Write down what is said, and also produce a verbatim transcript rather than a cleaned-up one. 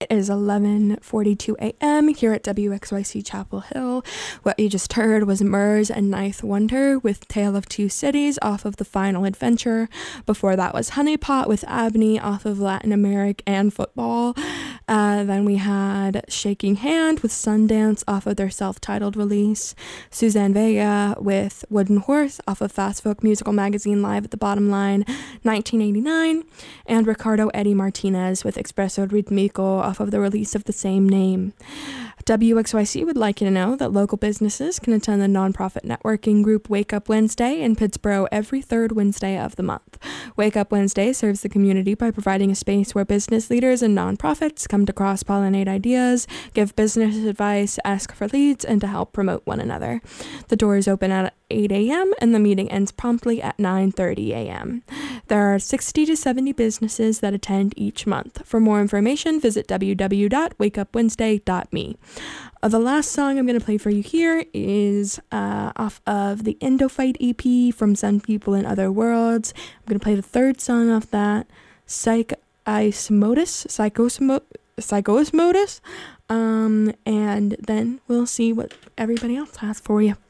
It is eleven forty-two a.m. here at W X Y C Chapel Hill. What you just heard was Murs and Ninth Wonder with Tale of Two Cities off of The Final Adventure. Before that was Honeypot with Abney off of Latin America and Football. Uh, then we had Shaking Hand with Sundance off of their self-titled release. Suzanne Vega with Wooden Horse off of Fast Folk Musical Magazine Live at the Bottom Line, nineteen eighty-nine. And Ricardo Eddie Martinez with Expresso Ritmico off of the release of the same name. W X Y C would like you to know that local businesses can attend the nonprofit networking group Wake Up Wednesday in Pittsboro every third Wednesday of the month. Wake Up Wednesday serves the community by providing a space where business leaders and nonprofits come to cross-pollinate ideas, give business advice, ask for leads, and to help promote one another. The doors open at eight a.m. and the meeting ends promptly at nine thirty a.m. There are sixty to seventy businesses that attend each month. For more information, visit w w w dot wake up wednesday dot m e. Uh, the last song I'm going to play for you here is uh, off of the Endofight E P from Some People in Other Worlds. I'm going to play the third song off that, Psychosmosis, Psychosmo- Psychosmosis, um, and then we'll see what everybody else has for you.